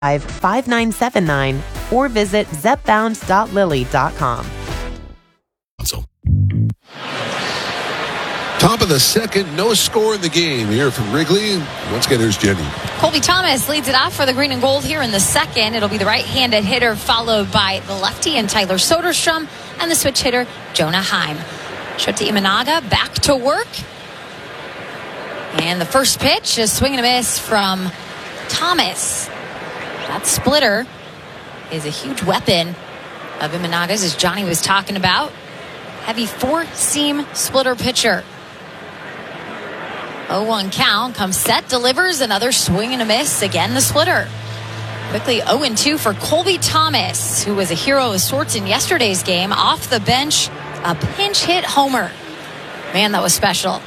5979 or visit zepbound.lilly.com. Top of the second, no score in the game here from Wrigley. Once again, here's Jenny. Colby Thomas leads it off for the green and gold here in the second. It'll be the right-handed hitter followed by the lefty and Tyler Soderstrom and the switch hitter Jonah Heim. Shota Imanaga back to work. And the first pitch, a swing and a miss from Thomas. That splitter is a huge weapon of Imanaga's, as Johnny was talking about. Heavy four-seam splitter pitcher. 0-1 count, comes set, delivers another swing and a miss. Again, the splitter. Quickly 0-2 for Colby Thomas, who was a hero of sorts in yesterday's game. Off the bench, a pinch hit homer. Man, that was special.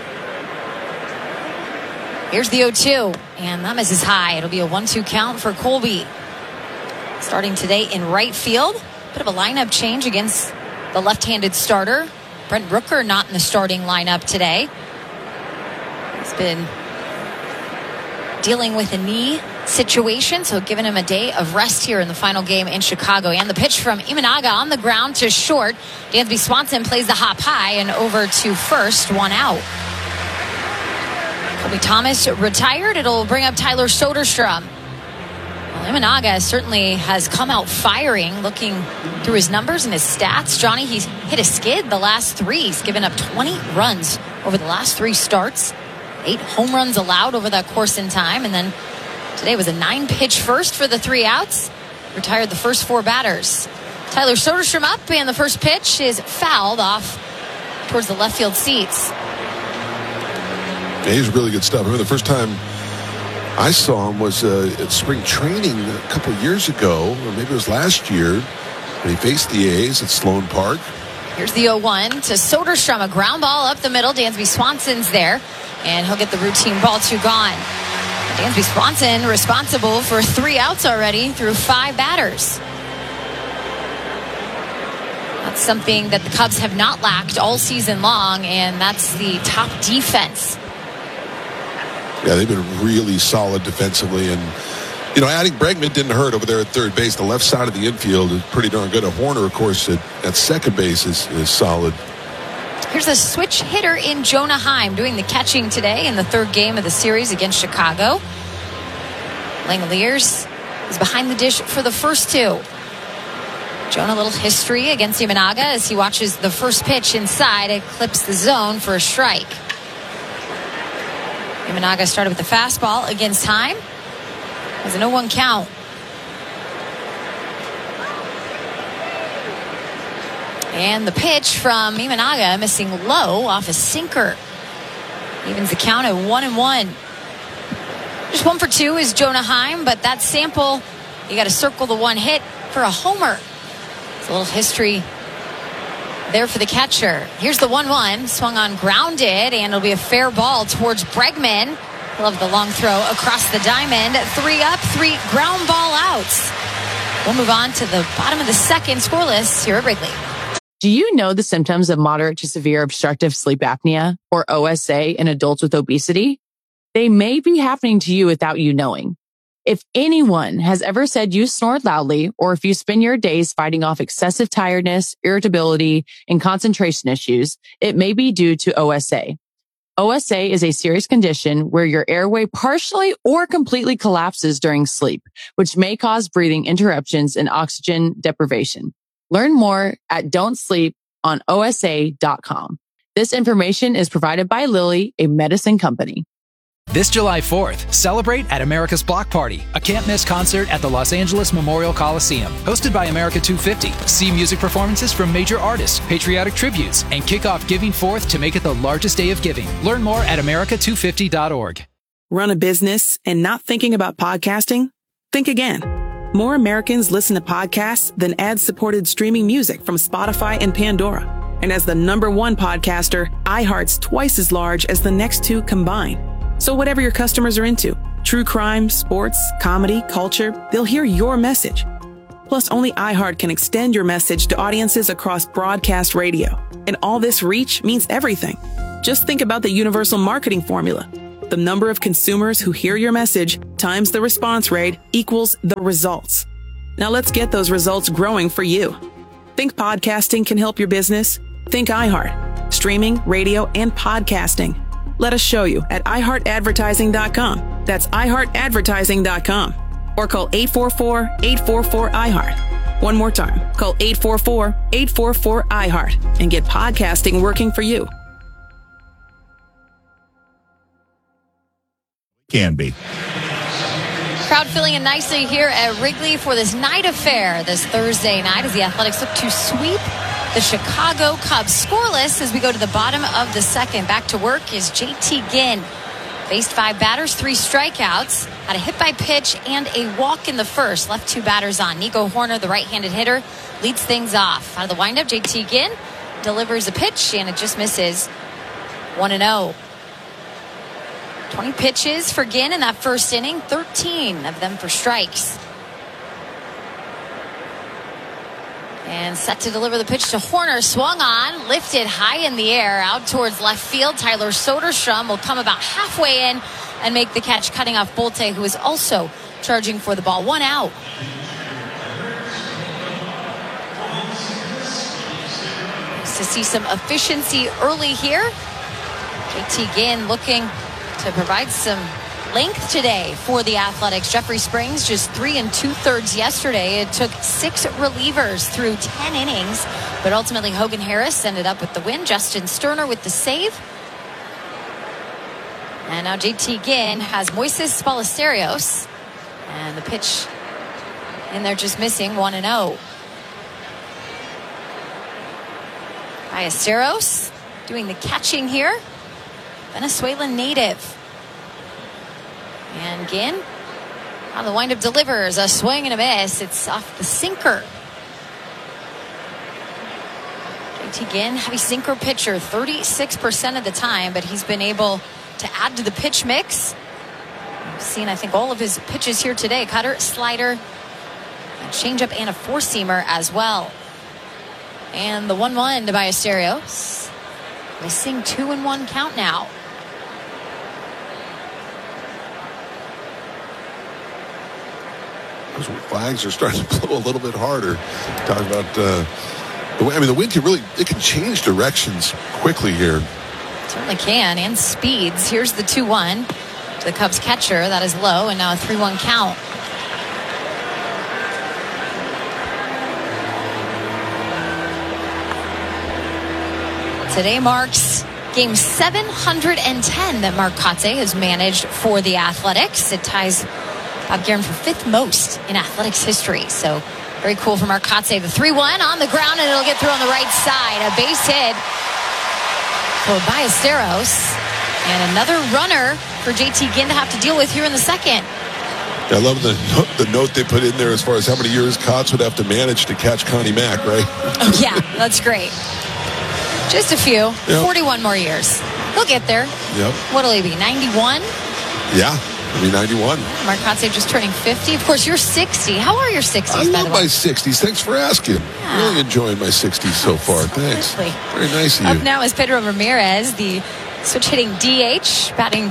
Here's the 0-2, and that misses high. It'll be a 1-2 count for Colby. Starting today in right field. Bit of a lineup change against the left-handed starter. Brent Rooker not in the starting lineup today. He's been dealing with a knee situation, so giving him a day of rest here in the final game in Chicago. And the pitch from Imanaga on the ground to short. Dansby Swanson plays the hop high and over to first, one out. Colby Thomas retired. It'll bring up Tyler Soderstrom. Well, Imanaga certainly has come out firing. Looking through his numbers and his stats, Johnny, he's hit a skid the last three. He's given up 20 runs over the last three starts. 8 home runs allowed over that course in time. And then today was a 9-pitch first for the 3 outs. Retired the first 4 batters. Tyler Soderstrom up, and the first pitch is fouled off towards the left field seats. Yeah, he's really good stuff. I remember the first time I saw him was at spring training a couple of years ago, or maybe it was last year, when he faced the A's at Sloan Park. Here's the 0-1 to Soderstrom, a ground ball up the middle. Dansby Swanson's there, and he'll get the routine ball 2 gone. Dansby Swanson responsible for 3 outs already through 5 batters. That's something that the Cubs have not lacked all season long, and that's the top defense. Yeah, they've been really solid defensively, and you know, adding Bregman didn't hurt over there at third base. The left side of the infield is pretty darn good. Horner, of course, at second base is solid. Here's a switch hitter in Jonah Heim doing the catching today in the 3rd game of the series against Chicago. Langoliers is behind the dish for the first 2. Jonah, a little history against Imanaga as he watches the first pitch inside. It clips the zone for a strike. Imanaga started with the fastball against Heim. It was an 0-1 count. And the pitch from Imanaga missing low off a sinker. Evens the count at 1-1. Just 1 for 2 is Jonah Heim, but that sample, you got to circle the 1 hit for a homer. It's a little history there for the catcher. Here's the 1-1, swung on, grounded, and it'll be a fair ball towards Bregman. Love the long throw across the diamond. 3 up, 3 ground ball outs. We'll move on to the bottom of the second, scoreless here at Wrigley. Do you know the symptoms of moderate to severe obstructive sleep apnea, or OSA, in adults with obesity? They may be happening to you without you knowing. If anyone has ever said you snore loudly, or if you spend your days fighting off excessive tiredness, irritability, and concentration issues, it may be due to OSA. OSA is a serious condition where your airway partially or completely collapses during sleep, which may cause breathing interruptions and oxygen deprivation. Learn more at don'tsleeponosa.com. This information is provided by Lilly, a medicine company. This July 4th, celebrate at America's Block Party, a can't-miss concert at the Los Angeles Memorial Coliseum. Hosted by America 250. See music performances from major artists, patriotic tributes, and kick off Giving Forth to make it the largest day of giving. Learn more at america250.org. Run a business and not thinking about podcasting? Think again. More Americans listen to podcasts than ad-supported streaming music from Spotify and Pandora. And as the #1 podcaster, iHeart's twice as large as the next 2 combined. So whatever your customers are into, true crime, sports, comedy, culture, they'll hear your message. Plus, only iHeart can extend your message to audiences across broadcast radio. And all this reach means everything. Just think about the universal marketing formula. The number of consumers who hear your message times the response rate equals the results. Now let's get those results growing for you. Think podcasting can help your business? Think iHeart. Streaming, radio, and podcasting. Let us show you at iHeartAdvertising.com. That's iHeartAdvertising.com. Or call 844-844-iHeart. One more time. Call 844-844-iHeart and get podcasting working for you. Can be. Crowd filling in nicely here at Wrigley for this night affair this Thursday night as the Athletics look to sweep the Chicago Cubs. Scoreless as we go to the bottom of the second. Back to work is JT Ginn. Faced 5 batters, 3 strikeouts, had a hit by pitch and a walk in the first. Left 2 batters on. Nico Horner, the right-handed hitter, leads things off. Out of the windup, JT Ginn delivers a pitch and it just misses. 1-0. 20 pitches for Ginn in that first inning, 13 of them for strikes. And set to deliver the pitch to Horner. Swung on, lifted high in the air, out towards left field. Tyler Soderstrom will come about halfway in and make the catch, cutting off Bolte, who is also charging for the ball. 1 out. Nice to see some efficiency early here. JT Ginn looking to provide some length today for the Athletics. Jeffrey Springs just 3 2/3 yesterday. It took 6 relievers through 10 innings, but ultimately Hogan Harris ended up with the win. Justin Sterner with the save. And now JT Ginn has Moises Ballesteros, and the pitch in there just missing. 1-0. Ballesteros doing the catching here. Venezuelan native. And Ginn on the windup delivers a swing and a miss. It's off the sinker. JT Ginn, heavy sinker pitcher 36% of the time, but he's been able to add to the pitch mix. We've seen, I think, all of his pitches here today. Cutter, slider, a changeup, and a four-seamer as well. And the 1-1 to Ballesteros. Missing 2-1 count now. Those flags are starting to blow a little bit harder. Talking about the wind can change directions quickly here. Certainly can, and speeds. Here's the 2-1 to the Cubs catcher. That is low, and now a 3-1 count. Today marks game 710 that Mark Kotsay has managed for the Athletics. It ties Bob Guerin for 5th most in Athletics history. So very cool for Mark Kotsay. The 3-1 on the ground, and it'll get through on the right side. A base hit for Ballesteros. And another runner for JT Ginn to have to deal with here in the second. I love the note they put in there as far as how many years Kotz would have to manage to catch Connie Mack, right? Oh, yeah, that's great. Just a few. Yep. 41 more years. He'll get there. Yep. What'll he be, 91? Yeah, he'll be 91. Mark Kotsay just turning 50. Of course, you're 60. How are your 60s, I love my 60s. Thanks for asking. Yeah. Really enjoying my 60s so far. Thanks. Very nice of you. Up now is Pedro Ramirez, the switch-hitting DH, batting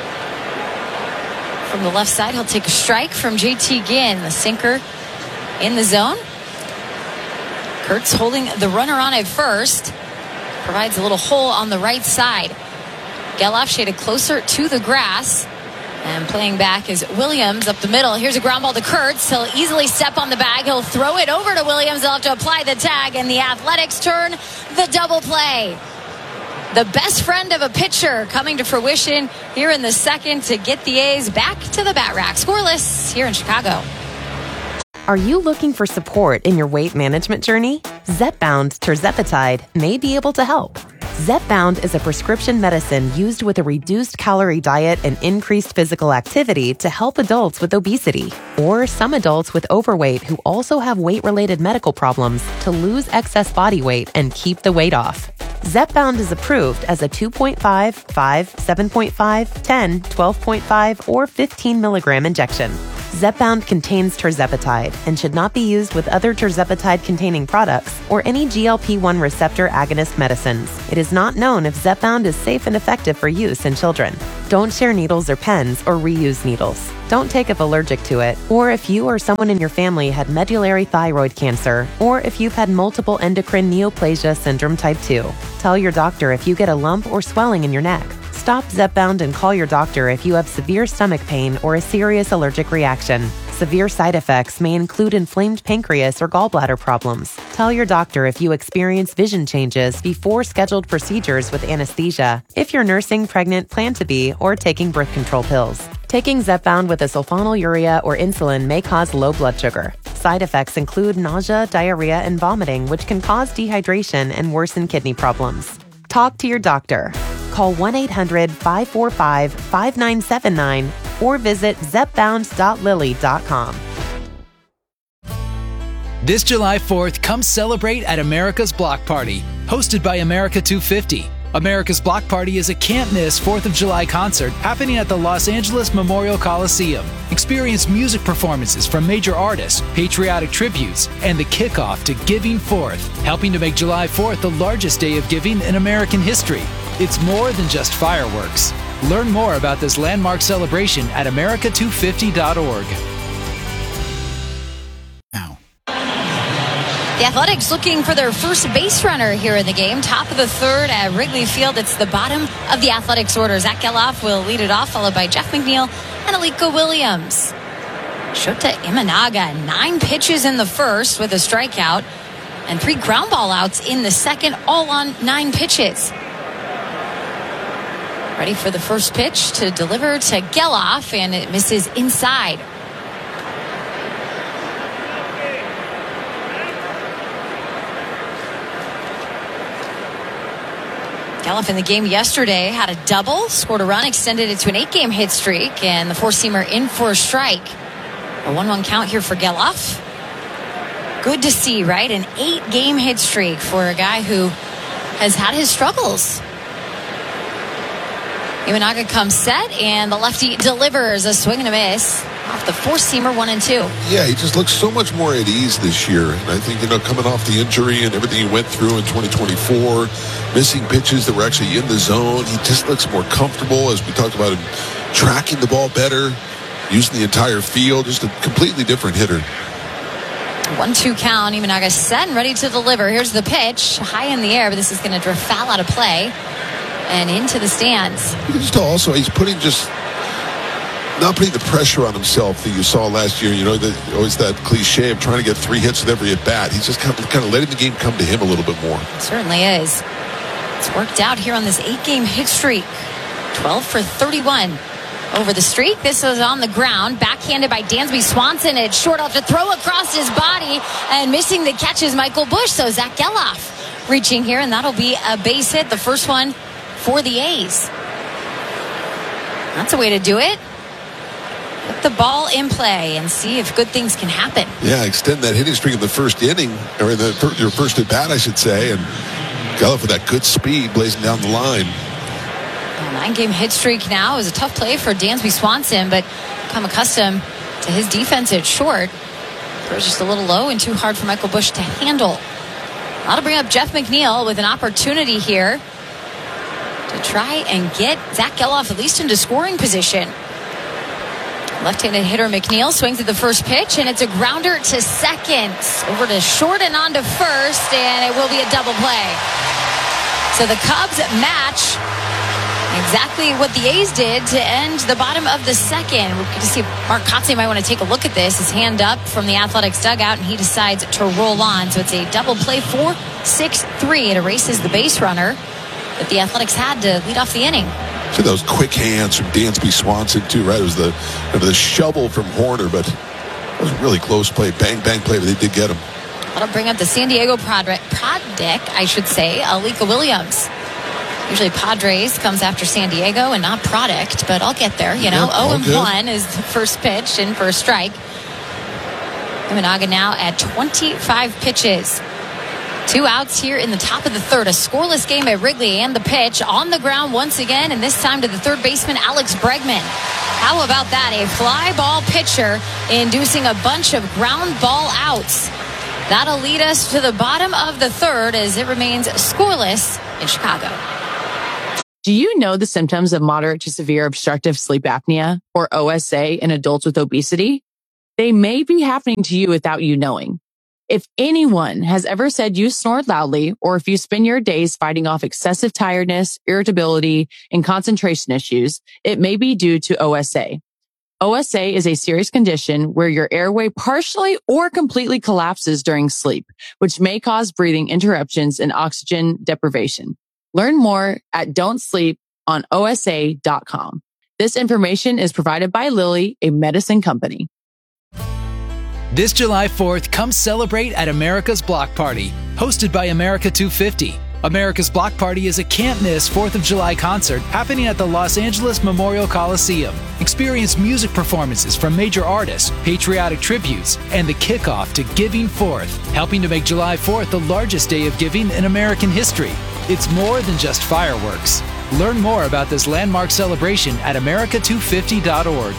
from the left side. He'll take a strike from JT Ginn, the sinker in the zone. Kurtz holding the runner on at first. Provides a little hole on the right side. Geloff shaded closer to the grass. And playing back is Williams up the middle. Here's a ground ball to Kurtz. He'll easily step on the bag. He'll throw it over to Williams. They'll have to apply the tag, and the Athletics turn the double play. The best friend of a pitcher coming to fruition here in the second to get the A's back to the bat rack. Scoreless here in Chicago. Are you looking for support in your weight management journey? Zepbound tirzepatide may be able to help. Zepbound is a prescription medicine used with a reduced calorie diet and increased physical activity to help adults with obesity or some adults with overweight who also have weight-related medical problems to lose excess body weight and keep the weight off. Zepbound is approved as a 2.5, 5, 7.5, 10, 12.5, or 15 milligram injection. Zepbound contains tirzepatide and should not be used with other tirzepatide-containing products or any GLP-1 receptor agonist medicines. It is not known if Zepbound is safe and effective for use in children. Don't share needles or pens or reuse needles. Don't take if allergic to it, or if you or someone in your family had medullary thyroid cancer, or if you've had multiple endocrine neoplasia syndrome type 2. Tell your doctor if you get a lump or swelling in your neck. Stop Zepbound and call your doctor if you have severe stomach pain or a serious allergic reaction. Severe side effects may include inflamed pancreas or gallbladder problems. Tell your doctor if you experience vision changes before scheduled procedures with anesthesia, if you're nursing, pregnant, plan to be, or taking birth control pills. Taking Zepbound with a sulfonylurea or insulin may cause low blood sugar. Side effects include nausea, diarrhea, and vomiting, which can cause dehydration and worsen kidney problems. Talk to your doctor. Call 1-800-545-5979 or visit zepbound.lilly.com. This July 4th, come celebrate at America's Block Party, hosted by America 250. America's Block Party is a can't-miss 4th of July concert happening at the Los Angeles Memorial Coliseum. Experience music performances from major artists, patriotic tributes, and the kickoff to Giving Forth, helping to make July 4th the largest day of giving in American history. It's more than just fireworks. Learn more about this landmark celebration at america250.org. The Athletics looking for their first base runner here in the game. Top of the third at Wrigley Field. It's the bottom of the Athletics order. Zach Geloff will lead it off, followed by Jeff McNeil and Alika Williams. Shota Imanaga, 9 pitches in the first with a strikeout and 3 ground ball outs in the second, all on 9 pitches. Ready for the first pitch to deliver to Geloff, and it misses inside. Geloff in the game yesterday had a double, scored a run, extended it to an 8-game hit streak, and the four-seamer in for a strike. A 1-1 count here for Geloff. Good to see, right? An 8-game hit streak for a guy who has had his struggles. Imanaga comes set, and the lefty delivers a swing and a miss off the four-seamer 1-2. Yeah, he just looks so much more at ease this year. And I think, coming off the injury and everything he went through in 2024, missing pitches that were actually in the zone, he just looks more comfortable, as we talked about, him tracking the ball better, using the entire field, just a completely different hitter. 1-2 count. Imanaga set and ready to deliver. Here's the pitch, high in the air, but this is going to drift foul out of play and into the stands. You can just tell also he's not putting the pressure on himself that you saw last year. Always that cliche of trying to get 3 hits with every at bat. He's just kind of letting the game come to him a little bit more. It certainly is. It's worked out here on this 8-game hit streak. 12 for 31 over the streak. This is on the ground, backhanded by Dansby Swanson. It's short off to throw across his body, and missing the catch is Michael Busch. So Zach Geloff reaching here, and that'll be a base hit, the first one for the A's. That's a way to do it. Put the ball in play and see if good things can happen. Yeah, extend that hitting streak in the first inning, or in your first at bat, I should say, and Geloff with that good speed blazing down the line. A 9-game hit streak now is a tough play for Dansby Swanson, but become accustomed to his defense at short. Throws just a little low and too hard for Michael Busch to handle. That'll bring up Jeff McNeil with an opportunity here to try and get Zach Geloff at least into scoring position. Left-handed hitter McNeil swings at the first pitch, and it's a grounder to second. Over to short and on to first, and it will be a double play. So the Cubs match exactly what the A's did to end the bottom of the second. We're going to see if Mark Kotsay might want to take a look at this. His hand up from the Athletics dugout, and he decides to roll on. So it's a double play, 4-6-3. It erases the base runner that the Athletics had to lead off the inning. See those quick hands from Dansby Swanson too, right? It was the shovel from Horner, but it was a really close play, bang play, but they did get him. That'll bring up the San Diego product, I should say, Alika Williams. Usually Padres comes after San Diego and not product, but I'll get there. 0-1 is the first pitch and for a strike. Imanaga now at 25 pitches. 2 outs here in the top of the third. A scoreless game at Wrigley, and the pitch on the ground once again, and this time to the third baseman, Alex Bregman. How about that? A fly ball pitcher inducing a bunch of ground ball outs. That'll lead us to the bottom of the third as it remains scoreless in Chicago. Do you know the symptoms of moderate to severe obstructive sleep apnea, or OSA, in adults with obesity? They may be happening to you without you knowing. If anyone has ever said you snore loudly, or if you spend your days fighting off excessive tiredness, irritability, and concentration issues, it may be due to OSA. OSA is a serious condition where your airway partially or completely collapses during sleep, which may cause breathing interruptions and oxygen deprivation. Learn more at don'tsleeponosa.com. This information is provided by Lilly, a medicine company. This July 4th, come celebrate at America's Block Party, hosted by America 250. America's Block Party is a can't-miss 4th of July concert happening at the Los Angeles Memorial Coliseum. Experience music performances from major artists, patriotic tributes, and the kickoff to Giving Forth, helping to make July 4th the largest day of giving in American history. It's more than just fireworks. Learn more about this landmark celebration at america250.org.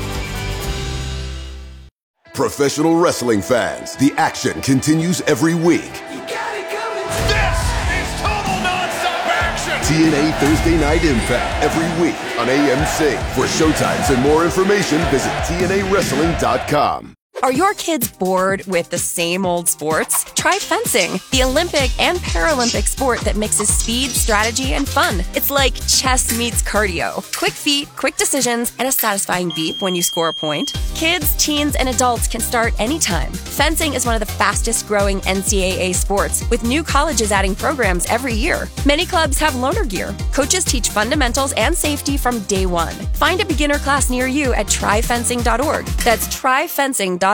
Professional wrestling fans, the action continues every week. This is total nonstop action! TNA Thursday Night Impact every week on AMC. For showtimes and more information, visit TNAWrestling.com. Are your kids bored with the same old sports? Try fencing, the Olympic and Paralympic sport that mixes speed, strategy, and fun. It's like chess meets cardio. Quick feet, quick decisions, and a satisfying beep when you score a point. Kids, teens, and adults can start anytime. Fencing is one of the fastest growing NCAA sports, with new colleges adding programs every year. Many clubs have loaner gear. Coaches teach fundamentals and safety from day one. Find a beginner class near you at tryfencing.org. That's tryfencing.org.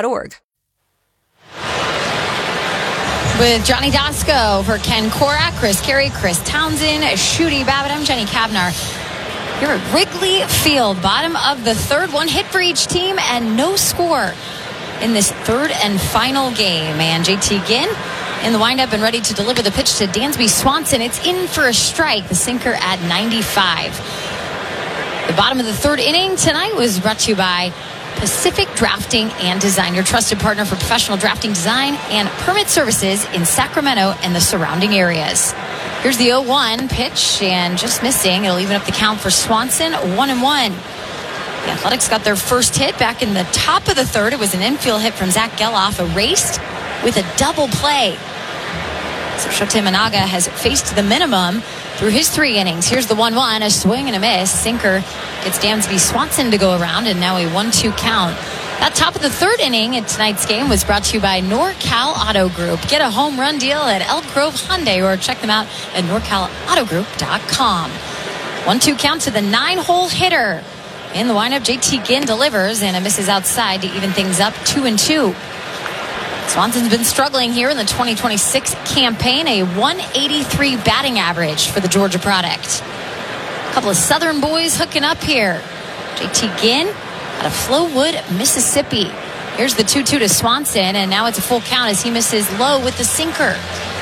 With Johnny Dasco for Ken Korak, Chris Carey, Chris Townsend, Shooty Babbitt, I'm Jenny Kavnar. Here at Wrigley Field, bottom of the third, 1 hit for each team and no score in this third and final game. And JT Ginn in the windup and ready to deliver the pitch to Dansby Swanson. It's in for a strike, the sinker at 95. The bottom of the third inning tonight was brought to you by Pacific Drafting and Design, your trusted partner for professional drafting, design, and permit services in Sacramento and the surrounding areas. Here's the 0-1 pitch, and just missing. It'll even up the count for Swanson, 1-1. The Athletics got their first hit back in the top of the third. It was an infield hit from Zach Geloff, erased with a double play. So Shota Imanaga has faced the minimum through his 3 innings. Here's the 1-1, a swing and a miss. Sinker gets Dansby Swanson to go around, and now a 1-2 count. That top of the third inning in tonight's game was brought to you by NorCal Auto Group. Get a home run deal at Elk Grove Hyundai, or check them out at norcalautogroup.com. 1-2 count to the 9-hole hitter. In the windup, JT Ginn delivers, and it misses outside to even things up, 2-2. Swanson's been struggling here in the 2026 campaign, a 183 batting average for the Georgia product. A couple of Southern boys hooking up here. JT Ginn out of Flowood, Mississippi. Here's the 2-2 to Swanson, and now it's a full count as he misses low with the sinker.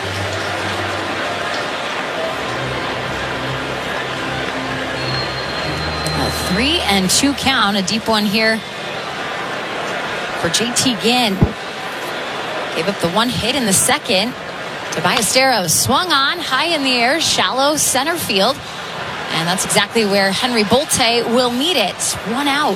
A 3-2 count, a deep one here for JT Ginn. Gave up the 1 hit in the second. Tobias Darrow swung on high in the air, shallow center field. And that's exactly where Henry Bolte will meet it. 1 out.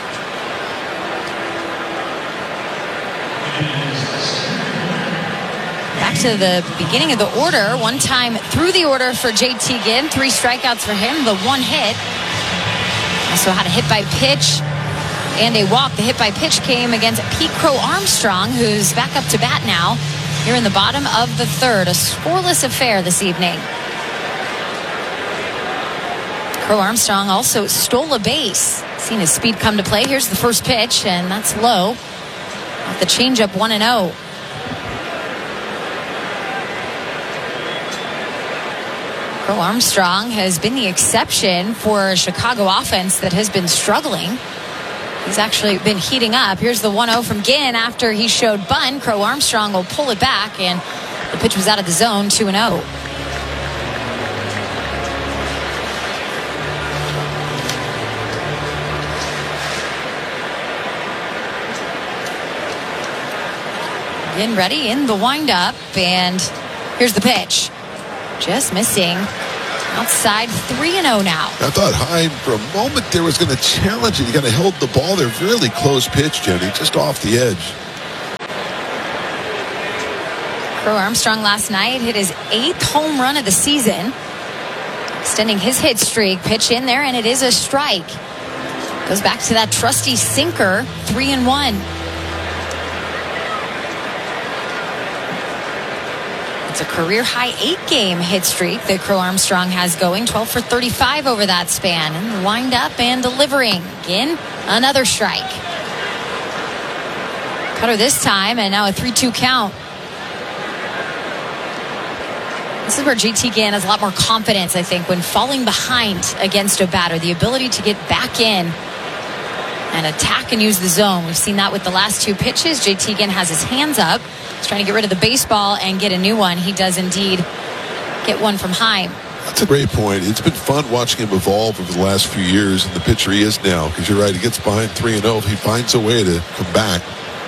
Back to the beginning of the order. 1 time through the order for JT Ginn. 3 strikeouts for him. The 1 hit. Also had a hit by pitch and a walk. The hit by pitch came against Pete Crow Armstrong, who's back up to bat now here in the bottom of the third. A scoreless affair this evening. Crow Armstrong also stole a base. Seen his speed come to play. Here's the first pitch, and that's low. Off the changeup, 1-0. Crow Armstrong has been the exception for a Chicago offense that has been struggling. He's actually been heating up. Here's the 1-0 from Ginn after he showed bunt. Crow Armstrong will pull it back, and The pitch was out of the zone, 2-0. In ready in the windup, and here's the pitch. Just missing. Outside, 3-0 now. I thought Heim for a moment there was going to challenge it. He kind of held the ball there. Really close pitch, Jenny, just off the edge. Crow Armstrong last night hit his 8th home run of the season, extending his hit streak. Pitch in there, and it is a strike. Goes back to that trusty sinker, 3-1. It's a career-high 8-game hit streak that Crow Armstrong has going, 12 for 35 over that span. And wind up and delivering. Again, another strike. Cutter this time, and now a 3-2 count. This is where JT Ginn has a lot more confidence, I think, when falling behind against a batter. The ability to get back in and attack and use the zone. We've seen that with the last 2 pitches. JT Ginn has his hands up. He's trying to get rid of the baseball and get a new one. He does indeed get one from Heim. That's a great point. It's been fun watching him evolve over the last few years and the pitcher he is now. Because you're right, he gets behind 3-0. He finds a way to come back.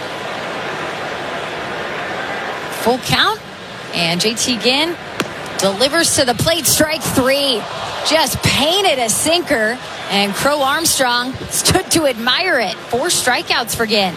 Full count. And JT Ginn delivers to the plate. Strike 3. Just painted a sinker. And Crow Armstrong stood to admire it. 4 strikeouts for Ginn.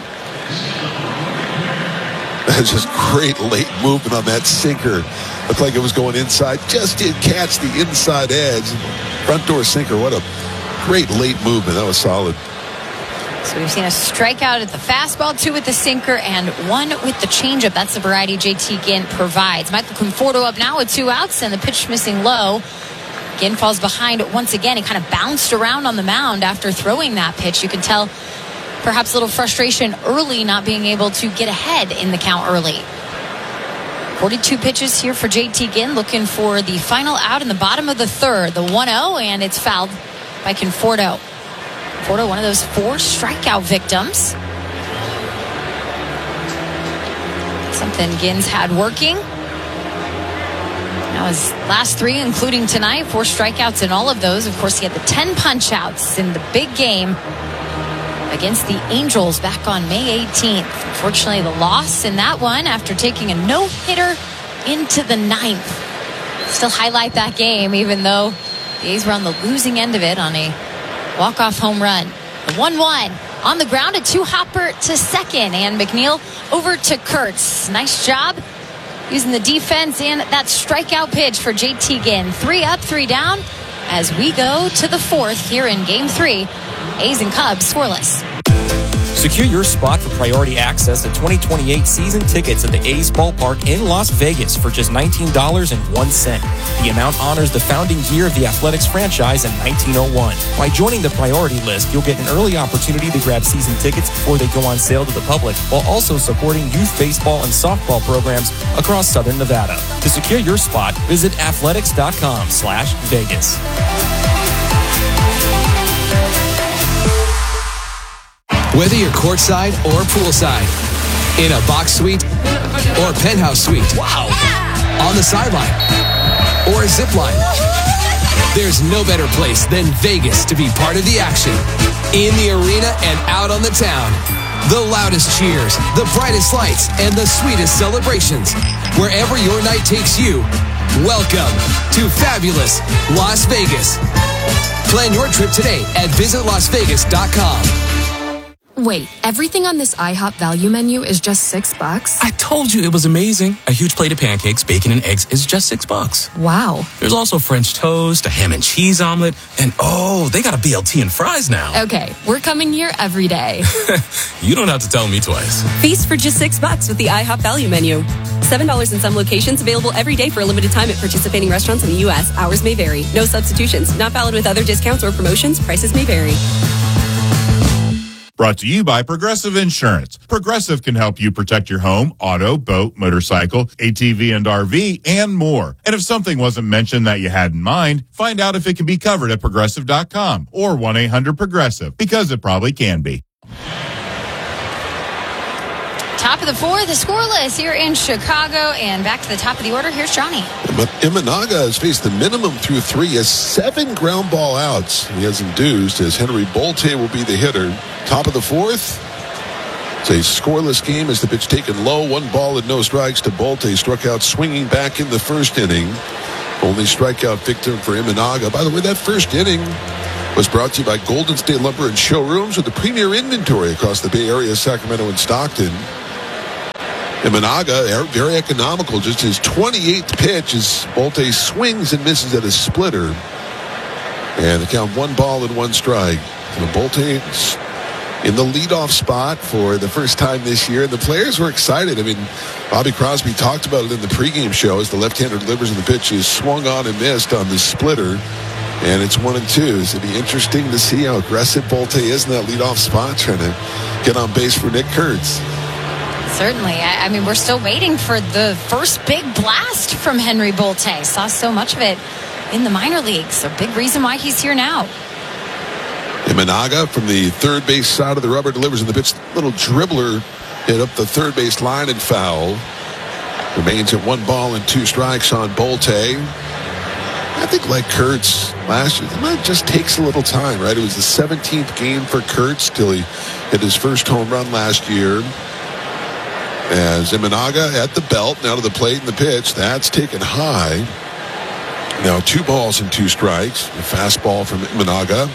That's just great late movement on that sinker. Looked like it was going inside. Just did catch the inside edge. Front door sinker. What a great late movement. That was solid. So we've seen a strikeout at the fastball, 2 with the sinker, and 1 with the changeup. That's the variety JT Ginn provides. Michael Conforto up now with 2 outs, and the pitch missing low. Ginn falls behind once again. He kind of bounced around on the mound after throwing that pitch. You can tell perhaps a little frustration early, not being able to get ahead in the count early. 42 pitches here for JT Ginn, looking for the final out in the bottom of the 3rd. The 1-0, and it's fouled by Conforto. Conforto, one of those 4 strikeout victims. Something Ginn's had working. Now his last 3, including tonight, 4 strikeouts in all of those. Of course, he had the 10 punch-outs in the big game against the Angels back on May 18th. Unfortunately, the loss in that one after taking a no-hitter into the 9th. Still highlight that game, even though the A's were on the losing end of it on a walk-off home run. The 1-1 on the ground, a 2-hopper to second, and McNeil over to Kurtz. Nice job using the defense and that strikeout pitch for JT Ginn. 3 up, 3 down as we go to the 4th here in Game 3. A's and Cubs scoreless. Secure your spot for priority access to 2028 season tickets at the A's ballpark in Las Vegas for just $19.01. The amount honors the founding year of the Athletics franchise in 1901. By joining the priority list, you'll get an early opportunity to grab season tickets before they go on sale to the public, while also supporting youth baseball and softball programs across Southern Nevada. To secure your spot, visit athletics.com/Vegas. Whether you're courtside or poolside, in a box suite or penthouse suite, wow, on the sideline or a zip line, there's no better place than Vegas to be part of the action. In the arena and out on the town, the loudest cheers, the brightest lights, and the sweetest celebrations. Wherever your night takes you, welcome to fabulous Las Vegas. Plan your trip today at visitlasvegas.com. Wait, everything on this IHOP value menu is just $6? I told you it was amazing. A huge plate of pancakes, bacon, and eggs is just $6. Wow. There's also French toast, a ham and cheese omelet, and oh, they got a BLT and fries now. Okay, we're coming here every day. You don't have to tell me twice. Feast for just $6 with the IHOP value menu. $7 in some locations, available every day for a limited time at participating restaurants in the U.S. Hours may vary. No substitutions. Not valid with other discounts or promotions. Prices may vary. Brought to you by Progressive Insurance. Progressive can help you protect your home, auto, boat, motorcycle, ATV, and RV, and more. And if something wasn't mentioned that you had in mind, find out if it can be covered at Progressive.com or 1-800-PROGRESSIVE, because it probably can be. Top of the fourth, the scoreless here in Chicago. And back to the top of the order, here's Johnny. Imanaga has faced the minimum through 3, has 7 ground ball outs. He has induced as Henry Bolte will be the hitter. Top of the fourth. It's a scoreless game as the pitch taken low. 1 ball and no strikes to Bolte. Struck out swinging back in the first inning. Only strikeout victim for Imanaga. By the way, that first inning was brought to you by Golden State Lumber and Showrooms with the premier inventory across the Bay Area, Sacramento, and Stockton. Imanaga, very economical. Just his 28th pitch as Bolte swings and misses at a splitter. And the count 1 ball and 1 strike. And Bolte in the leadoff spot for the first time this year. And the players were excited. I mean, Bobby Crosby talked about it in the pregame show as the left-hander delivers and the pitch is swung on and missed on the splitter. And it's 1-2. So it'll be interesting to see how aggressive Bolte is in that leadoff spot, trying to get on base for Nick Kurtz. Certainly. I mean, we're still waiting for the first big blast from Henry Bolte. Saw so much of it in the minor leagues. So big reason why he's here now. Imanaga from the third base side of the rubber delivers in the pitch. Little dribbler hit up the third base line and foul. Remains at 1 ball and 2 strikes on Bolte. I think like Kurtz last year, it just takes a little time, right? It was the 17th game for Kurtz till he hit his first home run last year. As Imanaga at the belt, now to the plate and the pitch. That's taken high. Now 2 balls and 2 strikes. A fastball from Imanaga.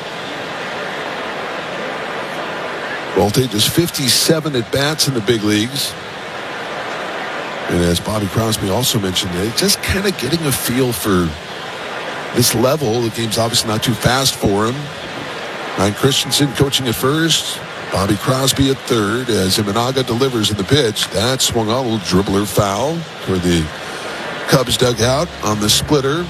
Bolte just 57 at-bats in the big leagues. And as Bobby Crosby also mentioned, just kind of getting a feel for this level. The game's obviously not too fast for him. Ryan Christensen coaching at first. Bobby Crosby at third as Imanaga delivers in the pitch. That swung on a little dribbler foul toward the Cubs dugout on the splitter.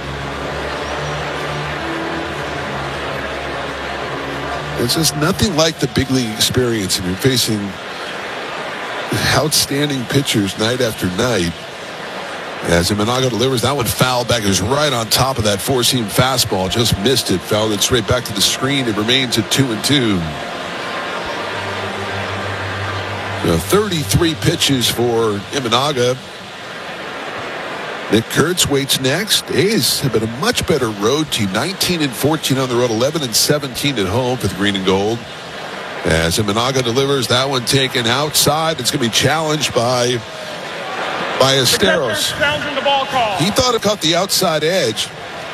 It's just nothing like the big league experience, and you're facing outstanding pitchers night after night. As Imanaga delivers, that one foul back. It was right on top of that four-seam fastball. Just missed it. Fouled it straight back to the screen. It remains at 2-2. 33 pitches for Imanaga. Nick Kurtz waits next. A's have been a much better road team. 19-14 on the road, 11-17 at home for the green and gold. As Imanaga delivers, that one taken outside. It's going to be challenged by Esteros. He thought it caught the outside edge.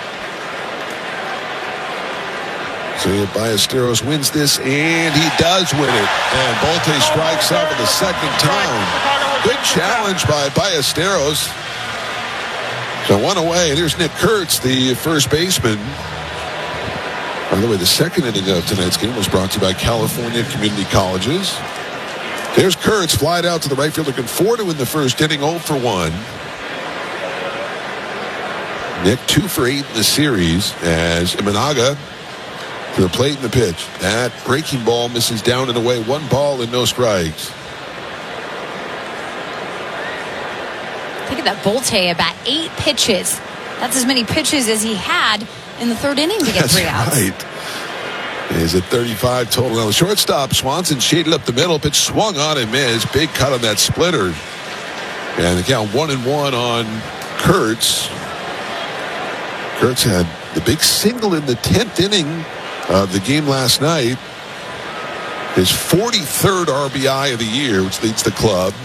So Ballesteros wins this, and he does win it. And Bolte strikes out for the second time. Good challenge by Ballesteros. So 1 away, and here's Nick Kurtz, the first baseman. By the way, the second inning of tonight's game was brought to you by California Community Colleges. There's Kurtz, flied out to the right field, looking 4-2 in the first inning, 0-for-1. Nick 2-for-8 in the series as Imanaga to the plate and the pitch. That breaking ball misses down and away. 1 ball and no strikes. Look at that Bolte, about 8 pitches. That's as many pitches as he had in the third inning to get 3 outs. Right. He's at 35 total. Now the shortstop, Swanson, shaded up the middle. Pitch swung on and missed. Big cut on that splitter. And the count 1-1 on Kurtz. Kurtz had the big single in the 10th inning of the game last night. His 43rd RBI of the year, which leads the club.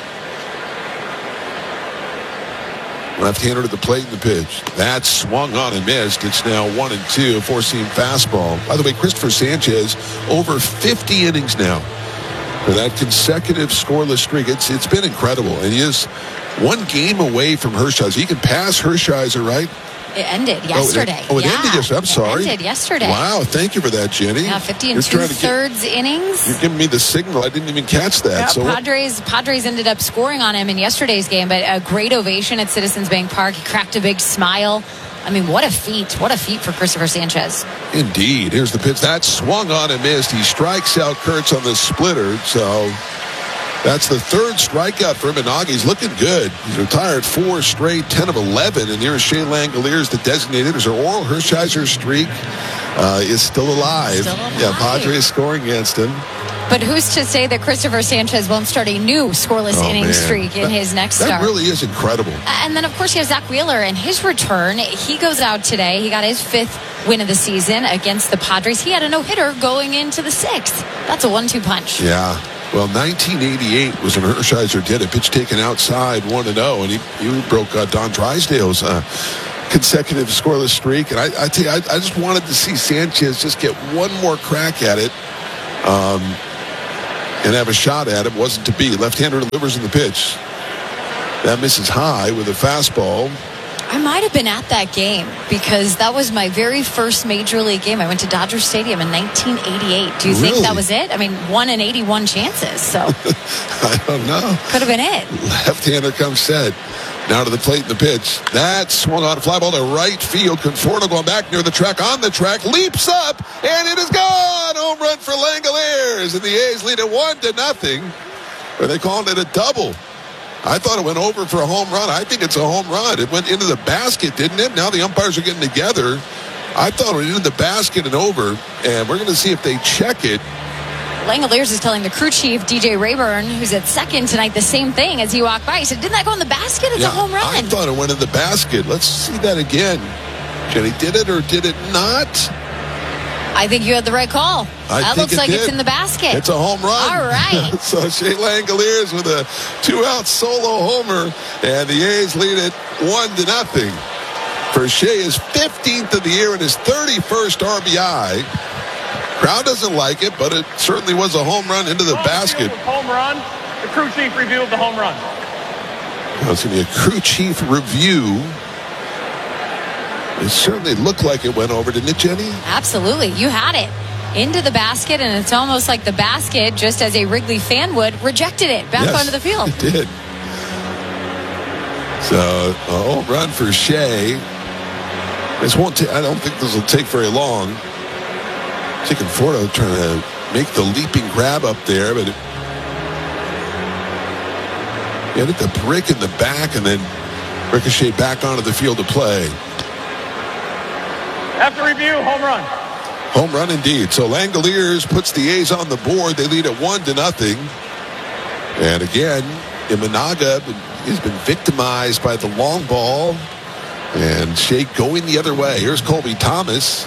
Left-hander to the plate and the pitch. That swung on and missed. It's now 1-2, four-seam fastball. By the way, Christopher Sanchez, over 50 innings now for that consecutive scoreless streak. It's been incredible. And he is 1 game away from Hershiser. He can pass Hershiser, right? It ended yesterday. It ended yesterday. I'm sorry. It ended yesterday. Wow, thank you for that, Jenny. Yeah, 50 2/3 innings. You're giving me the signal. I didn't even catch that. Yeah, so Padres ended up scoring on him in yesterday's game, but a great ovation at Citizens Bank Park. He cracked a big smile. I mean, what a feat. What a feat for Christopher Sanchez. Indeed. Here's the pitch. That swung on and missed. He strikes out Kurtz on the splitter. So that's the 3rd strikeout for Imanaga. He's looking good. He's retired 4 straight, 10 of 11. And here's Shea Langoliers, the designated. There's an Oral Hershiser streak is still alive. Yeah, Padres scoring against him. But who's to say that Christopher Sanchez won't start a new scoreless inning streak in his next start? That really is incredible. And then, of course, you have Zach Wheeler and his return. He goes out today. He got his 5th win of the season against the Padres. He had a no-hitter going into the 6th. That's a 1-2 punch. Yeah. Well, 1988 was when Hershiser did a pitch taken outside 1-0, and he broke Don Drysdale's consecutive scoreless streak. And I tell you, I just wanted to see Sanchez just get one more crack at it. And have a shot at it. Wasn't to be. Left-hander delivers in the pitch. That misses high with a fastball. I might have been at that game because that was my very first Major League game. I went to Dodger Stadium in 1988. Do you think that was it? I mean, 1 in 81 chances. So I don't know. Could have been it. Left-hander comes set. Now to the plate in the pitch. That swung on a fly ball to right field. Conforto going back near the track. On the track. Leaps up. And it is gone. Home run for Langoliers. And the A's lead it 1-0. Or they called it a double. I thought it went over for a home run. I think it's a home run. It went into the basket, didn't it? Now the umpires are getting together. I thought it went into the basket and over. And we're going to see if they check it. Langoliers is telling the crew chief, DJ Rayburn, who's at second tonight, the same thing as he walked by. He said, didn't that go in the basket? It's a home run. I thought it went in the basket. Let's see that again. Jenny, did it or did it not? I think you had the right call. That looks like it's in the basket. It's a home run. All right. So Shea Langoliers with a 2-out solo homer, and the A's lead it 1-0. For Shea, his 15th of the year and his 31st RBI. Crowd doesn't like it, but it certainly was a home run into the basket. Home run. The crew chief reviewed the home run. It's going to be a crew chief review. It certainly looked like it went over, didn't it, Jenny? Absolutely. You had it. Into the basket, and it's almost like the basket, just as a Wrigley fan would, rejected it back onto the field. It did. So, a home run for Shea. I don't think this will take very long. Conforto trying to make the leaping grab up there, but he hit the brick in the back and then ricochet back onto the field to play. After review, home run. Home run indeed. So Langoliers puts the A's on the board. They lead at 1-0. And again, Imanaga has been victimized by the long ball. And Shea going the other way. Here's Colby Thomas.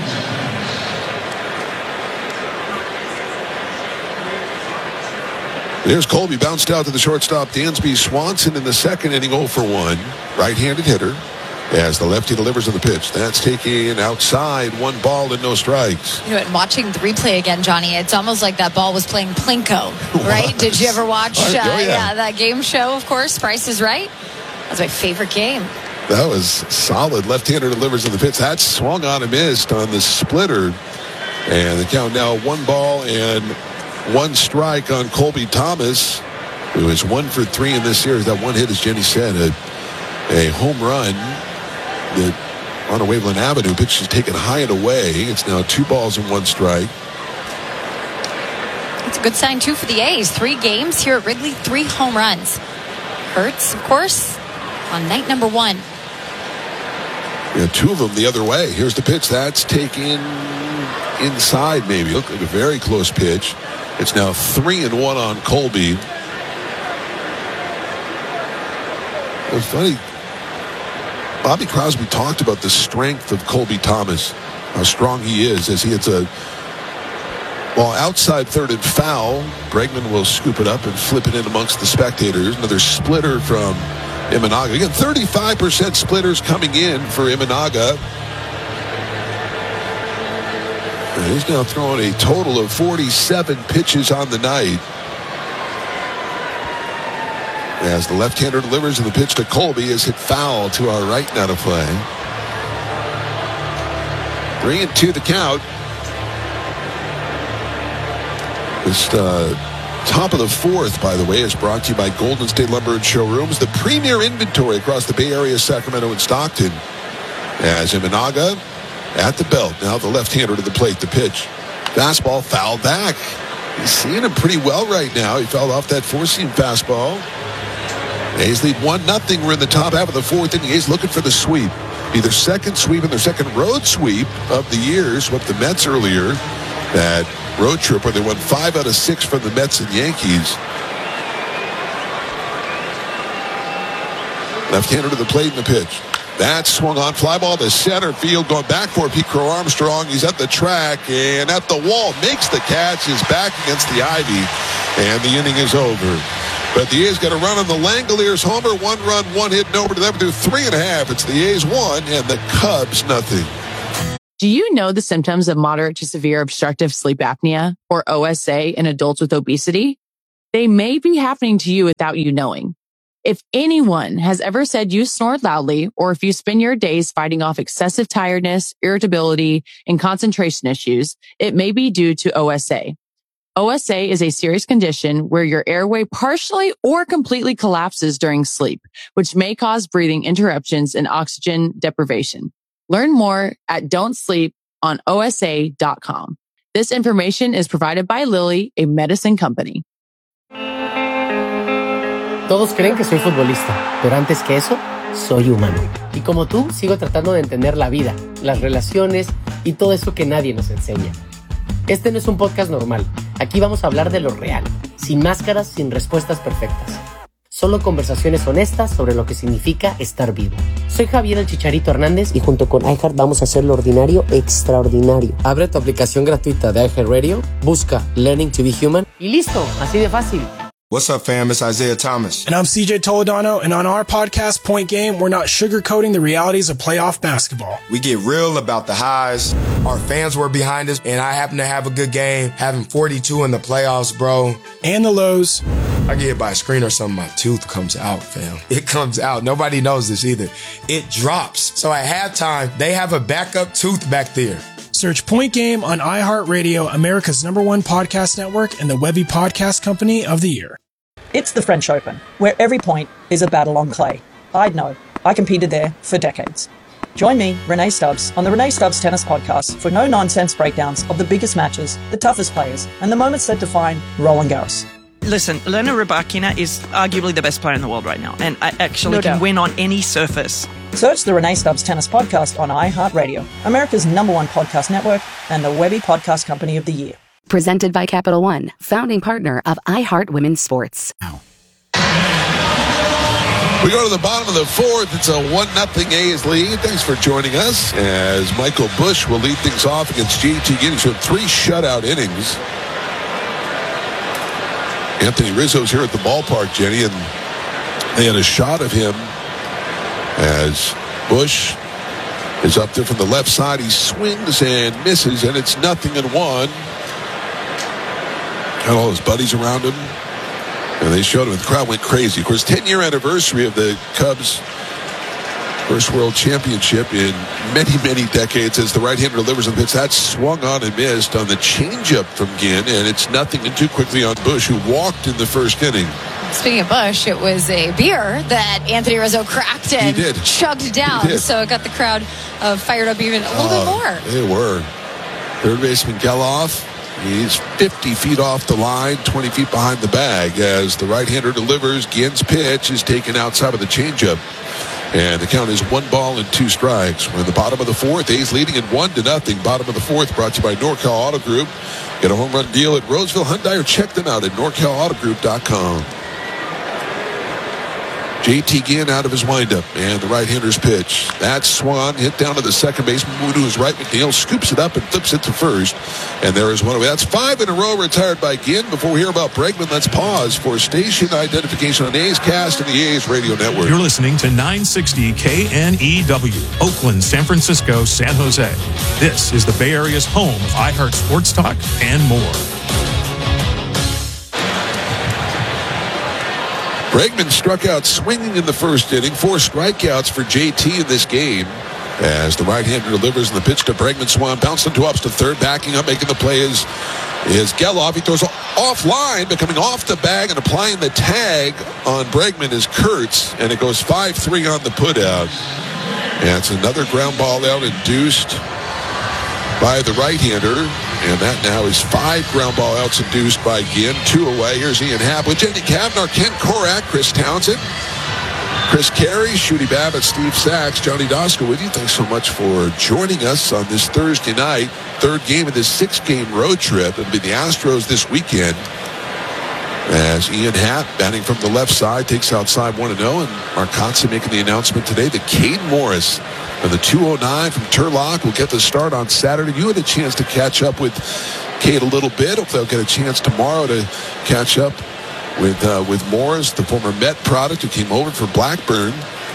There's Colby, bounced out to the shortstop, Dansby Swanson in the second inning, 0 for 1. Right-handed hitter as the lefty delivers to the pitch. That's taken outside, 1 ball and no strikes. You know, and watching the replay again, Johnny, it's almost like that ball was playing Plinko, right? Did you ever watch that game show, of course, Price is Right? That's my favorite game. That was solid. Left-hander delivers to the pitch. That swung on and missed on the splitter. And the count now 1 ball and 1 strike on Colby Thomas, who is 1 for 3 in this series. That one hit, as Jenny said, a home run that on a Waveland Avenue. Pitch is taken high and away. It's now 2 balls and 1 strike. It's a good sign, too, for the A's. 3 games here at Wrigley, 3 home runs. Hurts, of course, on night number 1. Yeah, 2 of them the other way. Here's the pitch. That's taken inside, maybe. Looked like a very close pitch. It's now 3-1 on Colby. It was funny. Bobby Crosby talked about the strength of Colby Thomas, how strong he is as he hits a ball outside third and foul. Bregman will scoop it up and flip it in amongst the spectators. Another splitter from Imanaga. Again, 35% splitters coming in for Imanaga. And he's now throwing a total of 47 pitches on the night. As the left-hander delivers, and the pitch to Colby is hit foul to our right, now to play. 3-2 the count. This top of the 4th, by the way, is brought to you by Golden State Lumber and Showrooms, the premier inventory across the Bay Area, Sacramento, and Stockton. As Imanaga at the belt. Now the left-hander to the plate, the pitch. Fastball fouled back. He's seeing him pretty well right now. He fouled off that 4-seam fastball. A's lead 1-0. We're in the top half of the 4th inning. A's looking for the sweep. Either second sweep and their second road sweep of the year. Swept the Mets earlier. That road trip where they won 5 out of 6 from the Mets and Yankees. Left-hander to the plate in the pitch. That swung on, fly ball to center field, going back for Pete Crow Armstrong. He's at the track and at the wall, makes the catch, is back against the ivy, and the inning is over. But the A's got a run on the Langoliers homer, 1 run, 1 hit, no over to them through 3.5. It's the A's 1 and the Cubs nothing. Do you know the symptoms of moderate to severe obstructive sleep apnea, or OSA, in adults with obesity? They may be happening to you without you knowing. If anyone has ever said you snore loudly, or if you spend your days fighting off excessive tiredness, irritability, and concentration issues, it may be due to OSA. OSA is a serious condition where your airway partially or completely collapses during sleep, which may cause breathing interruptions and oxygen deprivation. Learn more at don'tsleeponosa.com. This information is provided by Lilly, a medicine company. Todos creen que soy futbolista, pero antes que eso, soy humano. Y como tú, sigo tratando de entender la vida, las relaciones y todo eso que nadie nos enseña. Este no es un podcast normal. Aquí vamos a hablar de lo real, sin máscaras, sin respuestas perfectas. Solo conversaciones honestas sobre lo que significa estar vivo. Soy Javier el Chicharito Hernández y junto con iHeart vamos a hacer lo ordinario extraordinario. Abre tu aplicación gratuita de iHeartRadio, busca Learning to be Human y listo, así de fácil. What's up, fam? It's Isaiah Thomas. And I'm CJ Toledano, and on our podcast, Point Game, we're not sugarcoating the realities of playoff basketball. We get real about the highs. Our fans were behind us, and I happen to have a good game, having 42 in the playoffs, bro. And the lows. I get hit by a screen or something, my tooth comes out, fam. It comes out. Nobody knows this either. It drops. So at halftime, they have a backup tooth back there. Search Point Game on iHeartRadio, America's #1 podcast network, and the Webby Podcast Company of the Year. It's the French Open, where every point is a battle on clay. I'd know. I competed there for decades. Join me, Renee Stubbs, on the Renee Stubbs Tennis Podcast for no-nonsense breakdowns of the biggest matches, the toughest players, and the moments that define Roland Garros. Listen, Elena Rybakina is arguably the best player in the world right now, and I actually can win on any surface. Search the Renee Stubbs Tennis Podcast on iHeartRadio, America's #1 podcast network, and the Webby Podcast Company of the Year. Presented by Capital One, founding partner of iHeart Women's Sports. We go to the bottom of the 4th. It's a 1-0 A's lead. Thanks for joining us as Michael Busch will lead things off against JT Giddings with 3 shutout innings. Anthony Rizzo's here at the ballpark, Jenny, and they had a shot of him as Busch is up there from the left side. He swings and misses, and it's 0-1. Got all his buddies around him, and they showed him, and the crowd went crazy. Of course, 10-year anniversary of the Cubs' first World Championship in many, many decades as the right-hander delivers the pitch. That swung on and missed on the changeup from Ginn, and it's 0-2 quickly on Busch, who walked in the first inning. Speaking of Busch, it was a beer that Anthony Rizzo cracked and chugged down, so it got the crowd fired up even a little bit more. They were. Third baseman Geloff, he's 50 feet off the line, 20 feet behind the bag as the right-hander delivers. Ginn's pitch is taken outside of the changeup. And the count is 1-2 strikes. We're in the bottom of the 4th. A's leading at 1-0. Bottom of the 4th brought to you by Norcal Auto Group. Get a home run deal at Roseville Hyundai or check them out at NorCalAutoGroup.com. JT Ginn out of his windup, and the right-hander's pitch. That's swung on, hit down to the second baseman. Moved to his right. McNeil scoops it up and flips it to first. And there is one away. That's 5 in a row retired by Ginn. Before we hear about Bregman, let's pause for station identification on A's Cast and the A's Radio Network. You're listening to 960 KNEW, Oakland, San Francisco, San Jose. This is the Bay Area's home of iHeart Sports Talk and more. Bregman struck out swinging in the first inning. 4 strikeouts for JT in this game. As the right-hander delivers the pitch to Bregman. Swan bounced into ups to third. Backing up, making the play is Geloff. He throws offline, but coming off the bag and applying the tag on Bregman is Kurtz. And it goes 5-3 on the putout. And it's another ground ball out induced by the right-hander. And that now is 5 ground ball outs induced by Ginn. 2 away. Here's Ian Happ with Jenny Cavnar, Ken Korak, Chris Townsend. Chris Carey, Shooty Babbitt, Steve Sachs, Johnny Doska with you. Thanks so much for joining us on this Thursday night. Third game of this 6-game road trip. It'll be the Astros this weekend. As Ian Happ, batting from the left side, takes outside 1-0. And Marcotte making the announcement today that Cade Morris of the 209 from Turlock will get the start on Saturday. You had a chance to catch up with Cade a little bit. Hope they'll get a chance tomorrow to catch up with Morris, the former Met product who came over for Blackburn.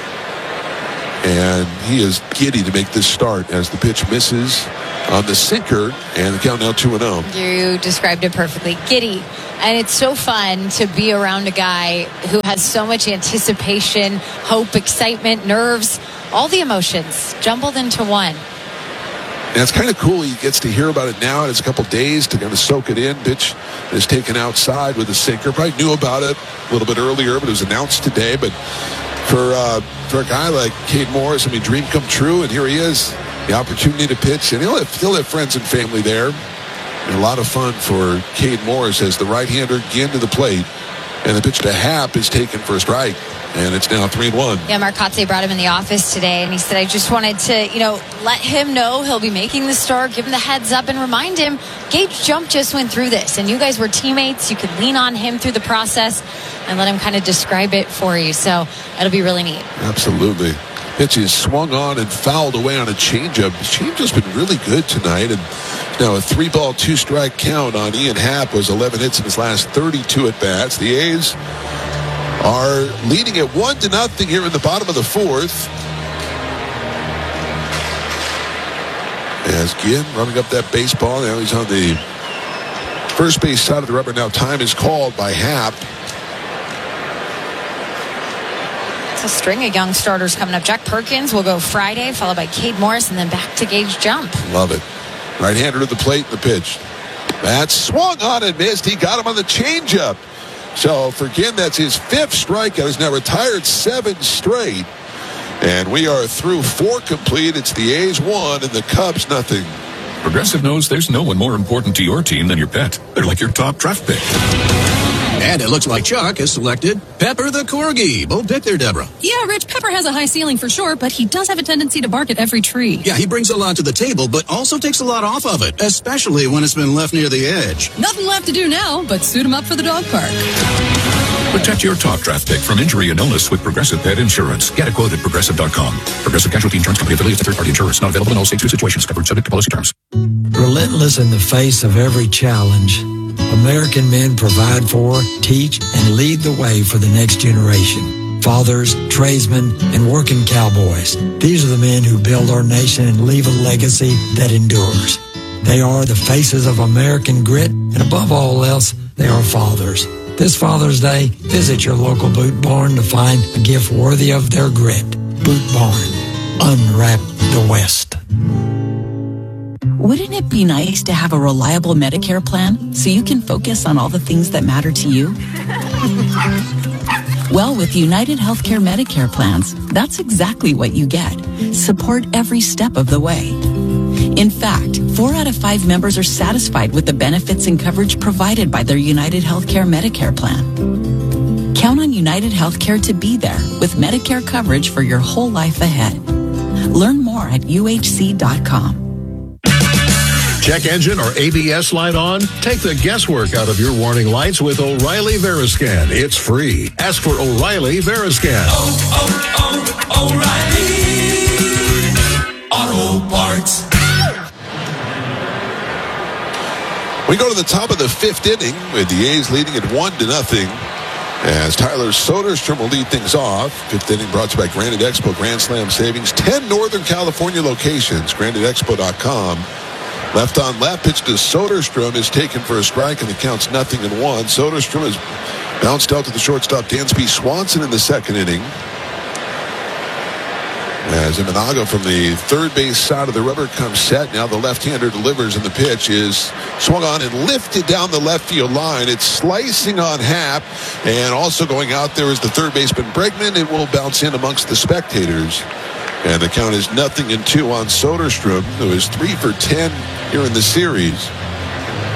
And he is giddy to make this start as the pitch misses on the sinker, and the count now 2-0. You described it perfectly. Giddy. And it's so fun to be around a guy who has so much anticipation, hope, excitement, nerves, all the emotions jumbled into one. And it's kind of cool. He gets to hear about it now. It's a couple days to kind of soak it in. Pitch is taken outside with a sinker. Probably knew about it a little bit earlier, but it was announced today. But for a guy like Cade Morris, I mean, dream come true. And here he is, the opportunity to pitch. And he'll have friends and family there. And a lot of fun for Cade Morris as the right-hander again to the plate. And the pitch to Happ is taken for a strike. And it's now 3-1. Yeah, Marcotte brought him in the office today, and he said, I just wanted to, let him know he'll be making the start, give him the heads up, and remind him, Gage Jump just went through this, and you guys were teammates. You could lean on him through the process and let him kind of describe it for you. So it'll be really neat. Absolutely. Pitch is swung on and fouled away on a changeup. His changeup's been really good tonight, and now a 3-ball, 2-strike count on Ian Happ was 11 hits in his last 32 at-bats. The A's are leading at 1-0 here in the bottom of the fourth. As Ginn running up that baseball. Now he's on the first base side of the rubber. Now time is called by Happ. It's a string of young starters coming up. Jack Perkins will go Friday, followed by Cade Morris, and then back to Gage Jump. Love it. Right-hander to the plate, the pitch. That's swung on and missed. He got him on the changeup. So for Ginn, that's his 5th strikeout. He's now retired 7 straight. And we are through 4 complete. It's the A's 1 and the Cubs 0. Progressive knows there's no one more important to your team than your pet. They're like your top draft pick. And it looks like Chuck has selected Pepper the Corgi. Bold pick there, Deborah. Yeah, Rich, Pepper has a high ceiling for sure, but he does have a tendency to bark at every tree. Yeah, he brings a lot to the table, but also takes a lot off of it, especially when it's been left near the edge. Nothing left to do now, but suit him up for the dog park. Protect your top draft pick from injury and illness with Progressive Pet Insurance. Get a quote at Progressive.com. Progressive Casualty Insurance Company affiliates of third-party insurance. Not available in all states or situations. Covered subject to policy terms. Relentless in the face of every challenge, American men provide for, teach, and lead the way for the next generation. Fathers, tradesmen, and working cowboys. These are the men who build our nation and leave a legacy that endures. They are the faces of American grit, and above all else, they are fathers. This Father's Day, visit your local Boot Barn to find a gift worthy of their grit. Boot Barn. Unwrap the West. Wouldn't it be nice to have a reliable Medicare plan so you can focus on all the things that matter to you? Well, with United Healthcare Medicare plans, that's exactly what you get. Support every step of the way. In fact, 4 out of 5 members are satisfied with the benefits and coverage provided by their United Healthcare Medicare plan. Count on United Healthcare to be there with Medicare coverage for your whole life ahead. Learn more at uhc.com. Check engine or ABS light on? Take the guesswork out of your warning lights with O'Reilly Veriscan. It's free. Ask for O'Reilly Veriscan. O'Reilly Auto Parts. We go to the top of the 5th inning with the A's leading at 1-0 as Tyler Soderstrom will lead things off. 5th inning brought to you by Granite Expo Grand Slam Savings. 10 Northern California locations. GraniteExpo.com. Left on left, pitch to Soderstrom is taken for a strike, and the count's 0-1. Soderstrom has bounced out to the shortstop Dansby Swanson in the 2nd inning. As Imanaga from the third base side of the rubber comes set. Now the left-hander delivers, and the pitch is swung on and lifted down the left field line. It's slicing on Happ, and also going out there is the third baseman Bregman. It will bounce in amongst the spectators. And the count is 0-2 on Soderstrom, who is 3 for 10 here in the series.